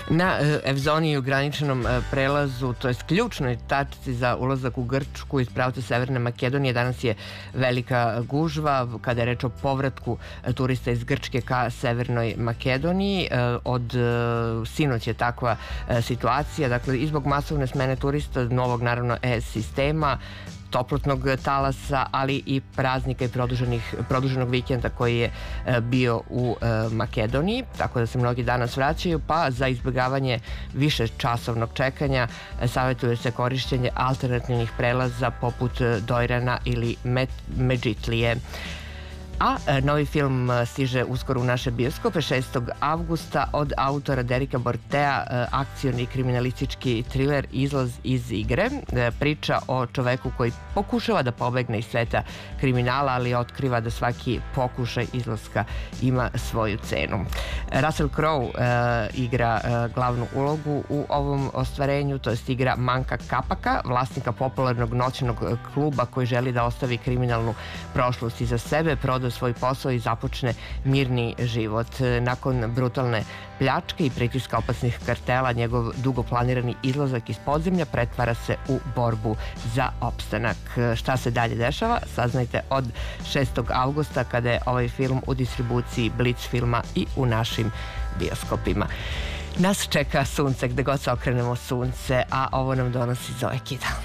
Na Evzoni i ograničenom prelazu, to je ključnoj tačci za ulazak u Grčku iz pravca Severne Makedonije, danas je velika gužva kada je reč o povratku turista iz Grčke ka Severnoj Makedoniji. Od sinoć je takva situacija, dakle i zbog masovne smene turista, novog naravno sistema, toplotnog talasa, ali i praznika i produženog vikenda koji je bio u Makedoniji, tako da se mnogi danas vraćaju, pa za izbjegavanje više časovnog čekanja savjetuje se korišćenje alternativnih prelaza poput Dojrana ili Medžitlije. A novi film stiže uskoro u naše bioskope 6. avgusta od autora Derika Bortea, akcioni kriminalistički triler Izlaz iz igre. Priča o čoveku koji pokušava da pobegne iz sveta kriminala, ali otkriva da svaki pokušaj izlaska ima svoju cenu. Russell Crowe igra glavnu ulogu u ovom ostvarenju, to jest igra Manka Kapaka, vlasnika popularnog noćnog kluba koji želi da ostavi kriminalnu prošlost iza sebe, proda svoj posao i započne mirni život. Nakon brutalne pljačke i pritiska opasnih kartela, njegov dugo planirani izlazak iz podzemlja pretvara se u borbu za opstanak. Šta se dalje dešava, saznajte od 6. avgusta kada je ovaj film u distribuciji Blic filma i u našim bioskopima. Nas čeka sunce, gde god se okrenemo sunce, a ovo nam donosi Zoe Kida.